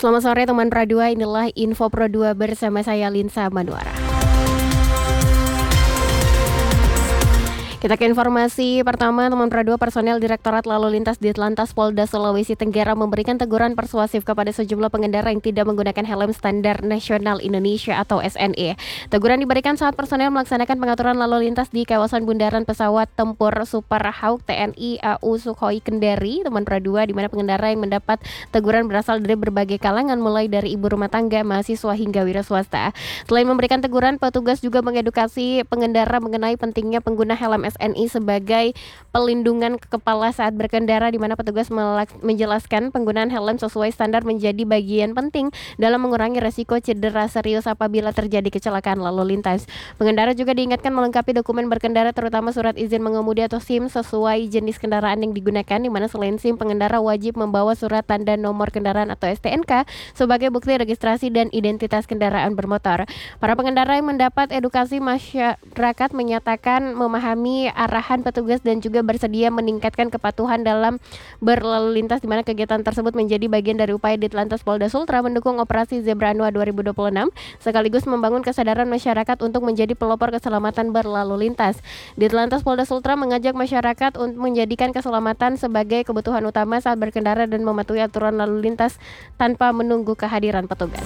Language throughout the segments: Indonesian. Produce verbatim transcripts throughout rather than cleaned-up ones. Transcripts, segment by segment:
Selamat sore teman Pro dua, inilah Info Pro dua bersama saya Linsa Manuara. Kita ke informasi pertama, teman Pro dua, personel Direktorat Lalu Lintas Ditlantas Polda Sulawesi Tenggara memberikan teguran persuasif kepada sejumlah pengendara yang tidak menggunakan helm Standar Nasional Indonesia atau S N I. Teguran diberikan saat personel melaksanakan pengaturan lalu lintas di kawasan bundaran pesawat tempur Super Hawk T N I A U Sukhoi Kendari, teman Pro dua, di mana pengendara yang mendapat teguran berasal dari berbagai kalangan mulai dari ibu rumah tangga, mahasiswa hingga wira swasta. Selain memberikan teguran, petugas juga mengedukasi pengendara mengenai pentingnya pengguna helm S N I sebagai pelindungan ke kepala saat berkendara, di mana petugas menjelaskan penggunaan helm sesuai standar menjadi bagian penting dalam mengurangi resiko cedera serius apabila terjadi kecelakaan lalu lintas. Pengendara juga diingatkan melengkapi dokumen berkendara terutama surat izin mengemudi atau SIM sesuai jenis kendaraan yang digunakan, di mana selain SIM pengendara wajib membawa surat tanda nomor kendaraan atau S T N K sebagai bukti registrasi dan identitas kendaraan bermotor. Para pengendara yang mendapat edukasi masyarakat menyatakan memahami arahan petugas dan juga bersedia meningkatkan kepatuhan dalam berlalu lintas, di mana kegiatan tersebut menjadi bagian dari upaya Ditlantas Polda Sultra mendukung operasi Zebra Anoa dua ribu dua puluh enam sekaligus membangun kesadaran masyarakat untuk menjadi pelopor keselamatan berlalu lintas. Ditlantas Polda Sultra mengajak masyarakat untuk menjadikan keselamatan sebagai kebutuhan utama saat berkendara dan mematuhi aturan lalu lintas tanpa menunggu kehadiran petugas.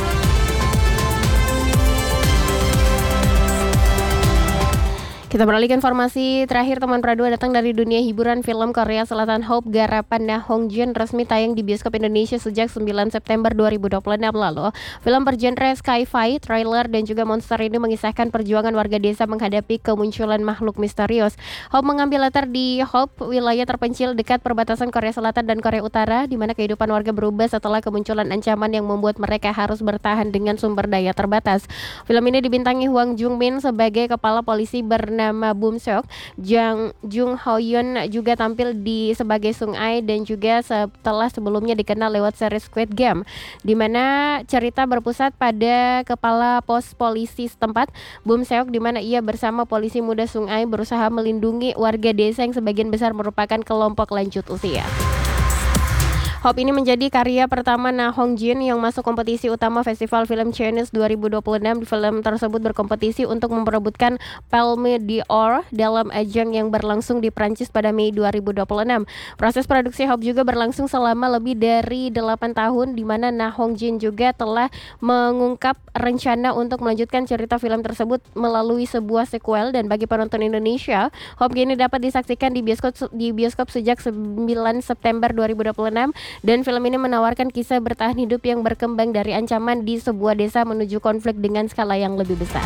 Kita beralih ke informasi terakhir, teman Pro dua, datang dari dunia hiburan. Film Korea Selatan Hope garapan Na Hong Jun resmi tayang di bioskop Indonesia sejak sembilan September dua ribu dua puluh enam lalu. Film bergenre sci-fi, thriller dan juga monster ini mengisahkan perjuangan warga desa menghadapi kemunculan makhluk misterius. Hope mengambil latar di Hope, wilayah terpencil dekat perbatasan Korea Selatan dan Korea Utara, di mana kehidupan warga berubah setelah kemunculan ancaman yang membuat mereka harus bertahan dengan sumber daya terbatas. Film ini dibintangi Hwang Jung Min sebagai kepala polisi bernama nama Bum Seok. Jang Jung Hoyeon juga tampil di sebagai Sung Ai dan juga setelah sebelumnya dikenal lewat series Squid Game, di mana cerita berpusat pada kepala pos polisi setempat, Bum Seok, di mana ia bersama polisi muda Sung Ai berusaha melindungi warga desa yang sebagian besar merupakan kelompok lanjut usia. Hope ini menjadi karya pertama Na Hong Jun yang masuk kompetisi utama Festival Film Cannes dua ribu dua puluh enam. Film tersebut berkompetisi untuk memperebutkan Palme d'Or dalam ajang yang berlangsung di Prancis pada Mei dua ribu dua puluh enam. Proses produksi Hope juga berlangsung selama lebih dari delapan tahun, di mana Na Hong Jun juga telah mengungkap rencana untuk melanjutkan cerita film tersebut melalui sebuah sequel, dan bagi penonton Indonesia, Hope kini dapat disaksikan di bioskop di bioskop sejak sembilan September dua ribu dua puluh enam. Dan film ini menawarkan kisah bertahan hidup yang berkembang dari ancaman di sebuah desa menuju konflik dengan skala yang lebih besar.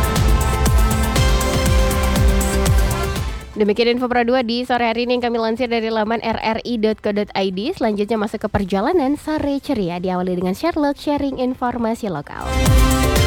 Demikian Info Pro dua di sore hari ini yang kami lansir dari laman r r i dot co dot i d. Selanjutnya masuk ke perjalanan sore ceria, diawali dengan Sherlock sharing informasi lokal.